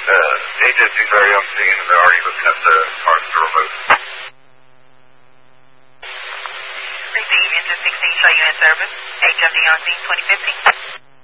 Agency's already on scene, and they're already looking at the cars to remove. Receive engine 16, show you in service. HMD on scene 2050.